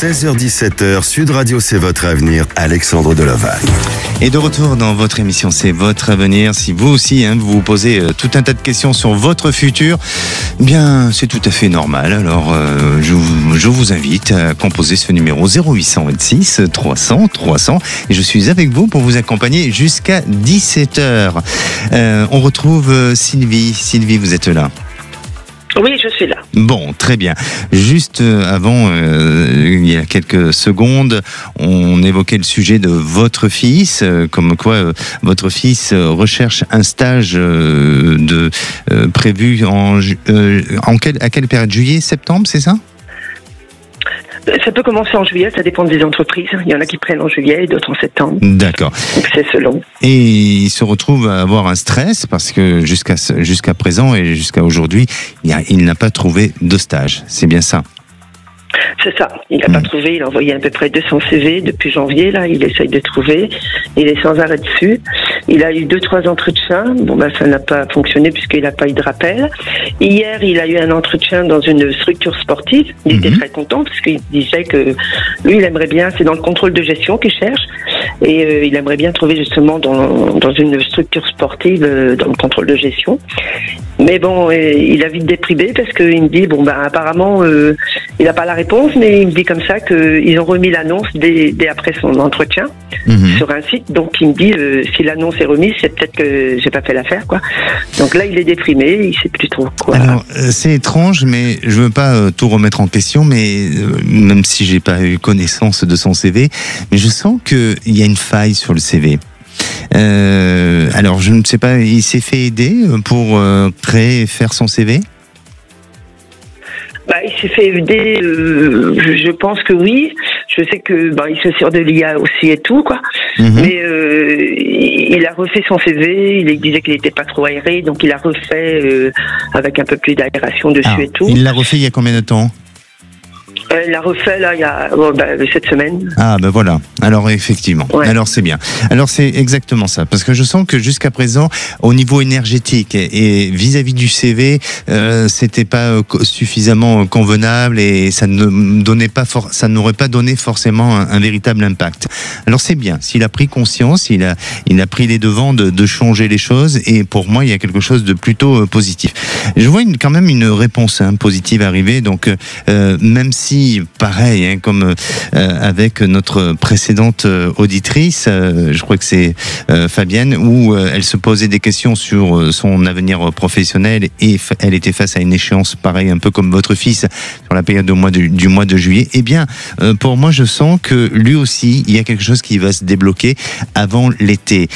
16h-17h, Sud Radio, c'est votre avenir. Alexandre Delovac. Et de retour dans votre émission, c'est votre avenir. Si vous aussi, vous vous posez tout un tas de questions sur votre futur, bien, c'est tout à fait normal. Alors, je vous invite à composer ce numéro 0826 300 300. Et je suis avec vous pour vous accompagner jusqu'à 17h. On retrouve Sylvie. Sylvie, vous êtes là? Oui, je suis là. Bon, très bien. Juste avant, il y a quelques secondes, on évoquait le sujet de votre fils, comme quoi votre fils recherche un stage prévu à quelle période? Juillet, septembre, c'est ça? Ça peut commencer en juillet, ça dépend des entreprises. Il y en a qui prennent en juillet et d'autres en septembre. D'accord. Donc c'est selon. Et il se retrouve à avoir un stress parce que jusqu'à présent et jusqu'à aujourd'hui, il n'a pas trouvé de stage. C'est bien ça? C'est ça. Il n'a pas trouvé. Il a envoyé à peu près 200 CV depuis janvier. Là, il essaye de trouver. Il est sans arrêt dessus. Il a eu 2-3 entretiens. Bon, ça n'a pas fonctionné puisqu'il n'a pas eu de rappel. Hier, il a eu un entretien dans une structure sportive. Il était très content parce qu'il disait que lui, il aimerait bien. C'est dans le contrôle de gestion qu'il cherche. Et il aimerait bien trouver justement dans une structure sportive, dans le contrôle de gestion. Mais bon, il a vite déprimé parce qu'il me dit, apparemment, il n'a pas la réponse, mais il me dit comme ça qu'ils ont remis l'annonce dès après son entretien sur un site. Donc il me dit, si l'annonce est remise, c'est peut-être que j'ai pas fait l'affaire, quoi. Donc là, il est déprimé, il sait plus trop quoi. Alors, c'est étrange, mais je veux pas tout remettre en question, mais même si j'ai pas eu connaissance de son CV, mais je sens qu'il y a une faille sur le CV. Alors, je ne sais pas, il s'est fait aider pour créer et faire son CV? Il s'est fait aider, je pense que oui. Je sais que il se sert de l'IA aussi et tout, quoi. Mais il a refait son CV, il disait qu'il n'était pas trop aéré, donc il a refait avec un peu plus d'aération dessus et tout. Il l'a refait il y a combien de temps? Il l'a refait là il y a cette semaine. Ah voilà. Alors effectivement. Ouais. Alors c'est bien. Alors c'est exactement ça. Parce que je sens que jusqu'à présent, au niveau énergétique et vis-à-vis du CV, c'était pas suffisamment convenable et ça n'aurait pas donné forcément un véritable impact. Alors c'est bien. S'il a pris conscience, il a pris les devants de changer les choses et pour moi il y a quelque chose de plutôt positif. Je vois quand même une réponse positive arriver. Donc même si pareil, comme avec notre précédente auditrice, je crois que c'est Fabienne, où elle se posait des questions sur son avenir professionnel et elle était face à une échéance pareille, un peu comme votre fils sur la période du mois de juillet. Eh bien, pour moi, je sens que lui aussi, il y a quelque chose qui va se débloquer avant l'été.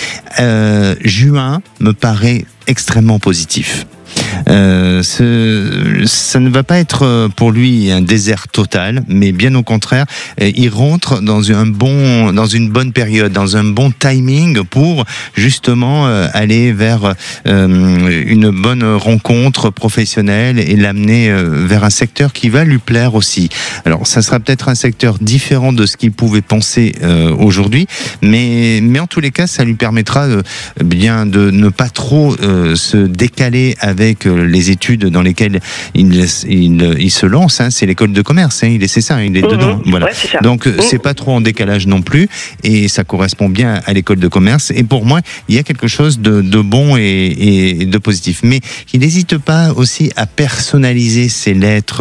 Juin me paraît extrêmement positif. Ça ne va pas être pour lui un désert total, mais bien au contraire, il rentre dans une bonne période, dans un bon timing pour justement aller vers une bonne rencontre professionnelle et l'amener vers un secteur qui va lui plaire aussi. Alors, ça sera peut-être un secteur différent de ce qu'il pouvait penser aujourd'hui, mais en tous les cas, ça lui permettra bien de ne pas trop se décaler avec les études dans lesquelles il se lance. C'est l'école de commerce, il est dedans. Voilà. Ouais, c'est ça. Donc c'est pas trop en décalage non plus, et ça correspond bien à l'école de commerce. Et pour moi, il y a quelque chose de bon et de positif. Mais il n'hésite pas aussi à personnaliser ses lettres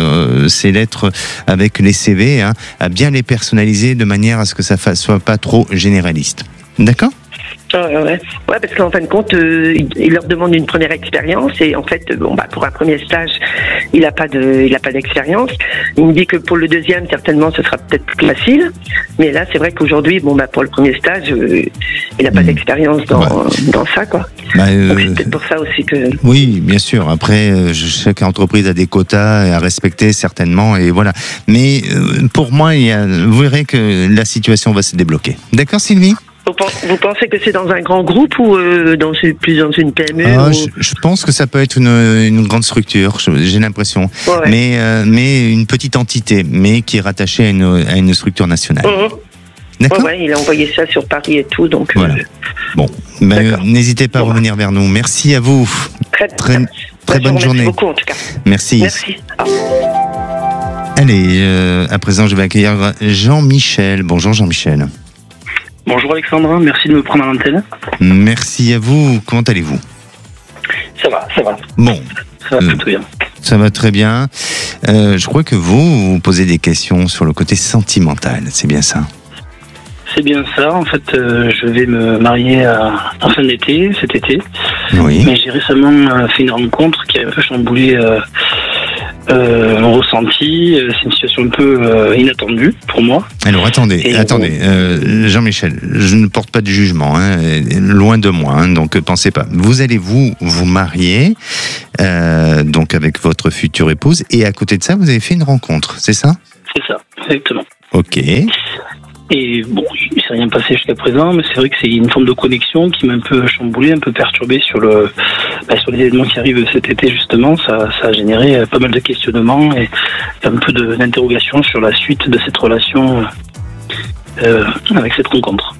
avec les CV, à bien les personnaliser de manière à ce que ça soit pas trop généraliste. D'accord ? Ouais, parce qu'en fin de compte, il leur demande une première expérience et en fait, pour un premier stage, il a pas d'expérience. Il me dit que pour le deuxième, certainement, ce sera peut-être plus facile. Mais là, c'est vrai qu'aujourd'hui, pour le premier stage, il n'a pas d'expérience dans ça, quoi. Donc c'est peut-être pour ça aussi que. Oui, bien sûr. Après, chaque entreprise a des quotas à respecter certainement, et voilà. Mais pour moi, vous verrez que la situation va se débloquer. D'accord, Sylvie ? Vous pensez que c'est dans un grand groupe ou plus dans une PME Je pense que ça peut être une grande structure, j'ai l'impression. Ouais. Mais une petite entité, mais qui est rattachée à une structure nationale. D'accord ? Ouais, il a envoyé ça sur Paris et tout, donc. Voilà. Bon, n'hésitez pas à revenir vers nous. Merci à vous. Très bonne journée. Merci beaucoup en tout cas. Merci. Allez, à présent, je vais accueillir Jean-Michel. Bonjour Jean-Michel. Bonjour Alexandra, merci de me prendre à l'antenne. Merci à vous. Comment allez-vous ? Ça va. Bon. Ça va plutôt bien. Ça va très bien. Je crois que vous posez des questions sur le côté sentimental, c'est bien ça ? C'est bien ça. En fait, je vais me marier en fin d'été, cet été. Oui. Mais j'ai récemment fait une rencontre qui a un peu chamboulé mon ressenti. C'est une situation un peu inattendue pour moi. Alors attendez, Jean-Michel, je ne porte pas de jugement, hein, loin de moi, hein, donc pensez pas. Vous allez vous marier, donc avec votre future épouse, et à côté de ça, vous avez fait une rencontre, c'est ça ? C'est ça, exactement. Ok. Et bon, il ne s'est rien passé jusqu'à présent, mais c'est vrai que c'est une forme de connexion qui m'a un peu chamboulé, un peu perturbé sur les événements qui arrivent cet été justement. Ça a généré pas mal de questionnements et un peu d'interrogations sur la suite de cette relation avec cette rencontre.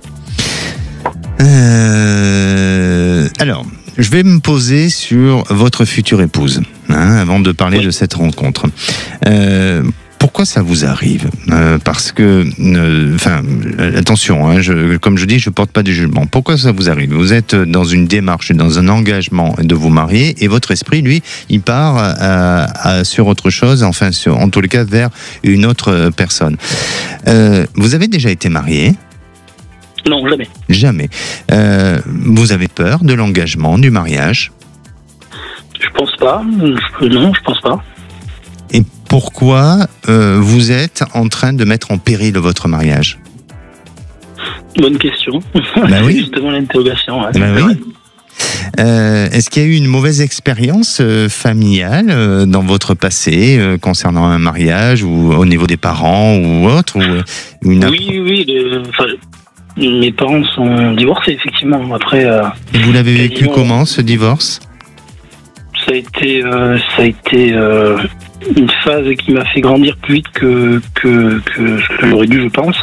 Alors, je vais me poser sur votre future épouse, hein, avant de parler de cette rencontre. Pourquoi ça vous arrive ? Parce que, attention, hein, comme je dis, je porte pas de jugement. Pourquoi ça vous arrive ? Vous êtes dans une démarche, dans un engagement de vous marier, et votre esprit, lui, il part sur autre chose, en tous les cas, vers une autre personne. Vous avez déjà été marié ? Non, jamais. Jamais. Vous avez peur de l'engagement, du mariage ? Je pense pas. Non, je pense pas. Et pourquoi vous êtes en train de mettre en péril votre mariage ? Bonne question. Ben oui. Justement l'interrogation. Ouais. Ben oui. Est-ce qu'il y a eu une mauvaise expérience familiale dans votre passé concernant un mariage ou au niveau des parents ou autre Oui. Mes parents sont divorcés effectivement. Après. Et vous l'avez vécu comment ce divorce ? Ça a été une phase qui m'a fait grandir plus vite que ce que j'aurais dû, je pense.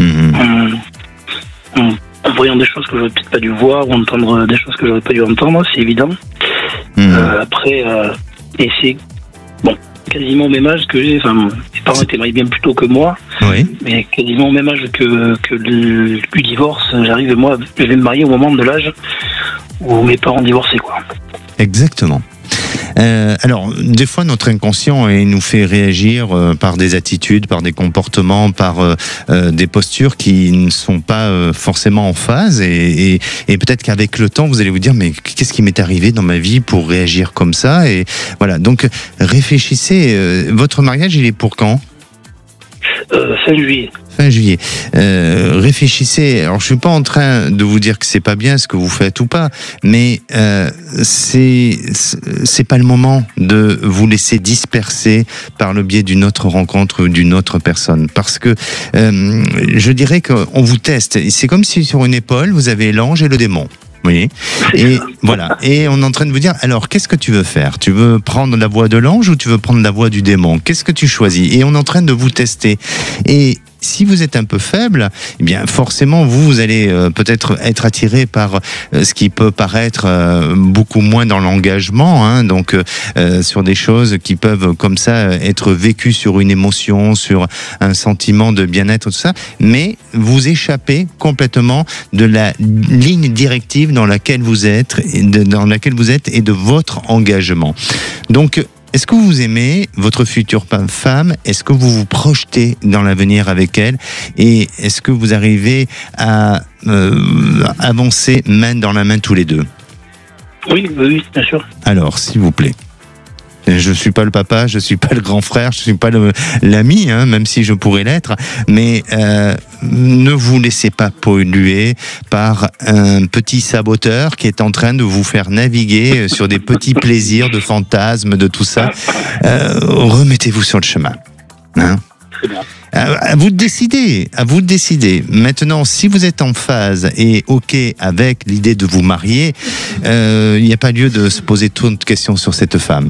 En voyant des choses que j'aurais peut-être pas dû voir ou entendre des choses que j'aurais pas dû entendre, c'est évident. Après, et c'est quasiment au même âge que j'ai. Enfin, mes parents étaient mariés bien plus tôt que moi, oui. Mais quasiment au même âge que du divorce. Je vais me marier au moment de l'âge où mes parents divorçaient, quoi. Exactement. Alors, des fois, notre inconscient nous fait réagir par des attitudes, par des comportements, par des postures qui ne sont pas forcément en phase. Et peut-être qu'avec le temps, vous allez vous dire, mais qu'est-ce qui m'est arrivé dans ma vie pour réagir comme ça ? Et voilà. Donc, réfléchissez. Votre mariage, il est pour quand ? Fin juillet. Fin juillet. Réfléchissez. Alors, je suis pas en train de vous dire que c'est pas bien ce que vous faites ou pas, mais c'est pas le moment de vous laisser disperser par le biais d'une autre rencontre ou d'une autre personne, parce que je dirais qu'on vous teste. C'est comme si sur une épaule vous avez l'ange et le démon. Oui. Et voilà. Et on est en train de vous dire, alors, qu'est-ce que tu veux faire ? Tu veux prendre la voie de l'ange ou tu veux prendre la voie du démon ? Qu'est-ce que tu choisis ? Et on est en train de vous tester. Et si vous êtes un peu faible, eh bien forcément vous allez peut-être être attiré par ce qui peut paraître beaucoup moins dans l'engagement, hein, donc sur des choses qui peuvent comme ça être vécues sur une émotion, sur un sentiment de bien-être, tout ça, mais vous échappez complètement de la ligne directive dans laquelle vous êtes et de votre engagement. Donc est-ce que vous aimez votre future femme ? Est-ce que vous vous projetez dans l'avenir avec elle ? Et est-ce que vous arrivez à avancer main dans la main tous les deux ? Oui, bien sûr. Alors, s'il vous plaît. Je suis pas le papa, je suis pas le grand frère, je suis pas l'ami, hein, même si je pourrais l'être, mais ne vous laissez pas polluer par un petit saboteur qui est en train de vous faire naviguer sur des petits plaisirs, de fantasmes, de tout ça. Remettez-vous sur le chemin. Hein ? Très bien. À vous de décider. Maintenant, si vous êtes en phase et OK avec l'idée de vous marier, il n'y a pas lieu de se poser trop de questions sur cette femme.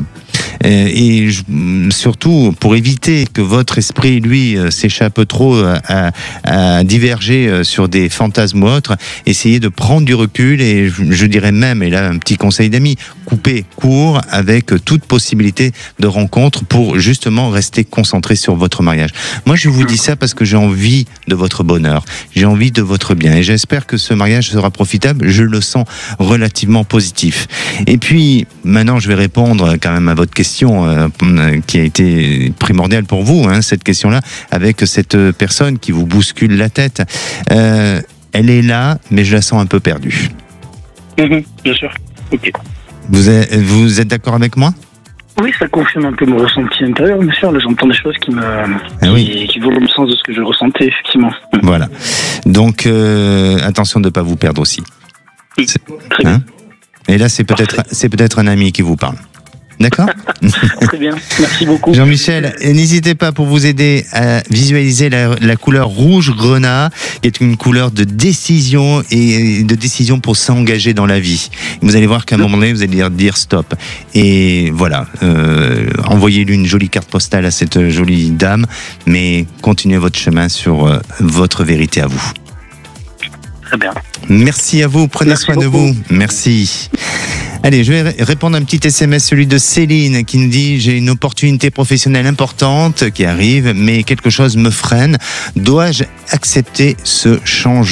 Surtout pour éviter que votre esprit, lui, s'échappe trop à diverger sur des fantasmes ou autres, essayez de prendre du recul et je dirais même, et là un petit conseil d'amis, couper court avec toute possibilité de rencontre pour justement rester concentré sur votre mariage. Moi, je vous dis ça parce que j'ai envie de votre bonheur, j'ai envie de votre bien et j'espère que ce mariage sera profitable. Je le sens relativement positif. Et puis, maintenant, je vais répondre quand même à votre question qui a été primordiale pour vous, cette question-là, avec cette personne qui vous bouscule la tête. Elle est là, mais je la sens un peu perdue. Bien sûr. Ok. Vous êtes d'accord avec moi ? Oui, ça confirme un peu mon ressenti intérieur, bien sûr. Là, j'entends des choses qui vont dans le sens de ce que je ressentais, effectivement. Voilà. Donc, attention de ne pas vous perdre aussi. Très bien. Et là, c'est peut-être un ami qui vous parle. D'accord ? Très bien, merci beaucoup. Jean-Michel, n'hésitez pas pour vous aider à visualiser la couleur rouge grenat, qui est une couleur de décision et de décision pour s'engager dans la vie. Vous allez voir qu'à un moment donné, vous allez dire stop. Et voilà, envoyez-lui une jolie carte postale à cette jolie dame, mais continuez votre chemin sur votre vérité à vous. Très bien. Merci à vous, prenez soin de vous. Merci. Allez, je vais répondre à un petit SMS, celui de Céline, qui nous dit « J'ai une opportunité professionnelle importante qui arrive, mais quelque chose me freine. Dois-je accepter ce changement ?»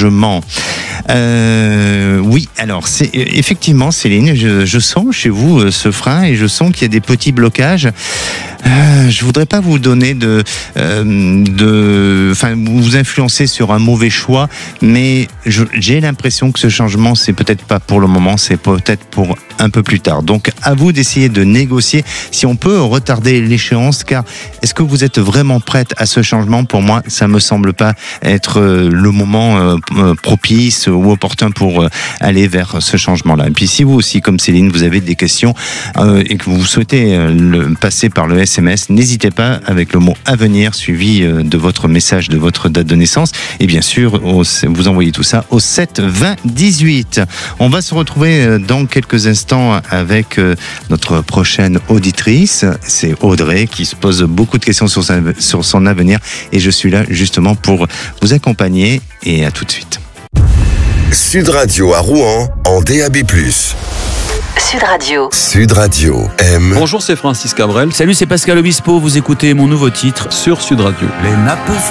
Oui, alors, effectivement, Céline, je sens chez vous ce frein et je sens qu'il y a des petits blocages. Je voudrais pas vous donner vous influencer sur un mauvais choix, mais j'ai l'impression que ce changement, c'est peut-être pas pour le moment, c'est peut-être pour un peu plus tard. Donc, à vous d'essayer de négocier si on peut retarder l'échéance, car est-ce que vous êtes vraiment prête à ce changement ? Pour moi, ça me semble pas être le moment propice ou opportun pour aller vers ce changement-là. Et puis, si vous aussi, comme Céline, vous avez des questions et que vous souhaitez passer par le SMS, n'hésitez pas avec le mot « avenir » suivi de votre message, de votre date de naissance. Et bien sûr, vous envoyez tout ça au 7 20 18. On va se retrouver dans quelques instants avec notre prochaine auditrice. C'est Audrey qui se pose beaucoup de questions sur son avenir. Et je suis là justement pour vous accompagner. Et à tout de suite. Sud Radio à Rouen en DAB+. Sud Radio. Sud Radio aime. Bonjour, c'est Francis Cabrel. Salut, c'est Pascal Obispo. Vous écoutez mon nouveau titre sur Sud Radio. Les nappes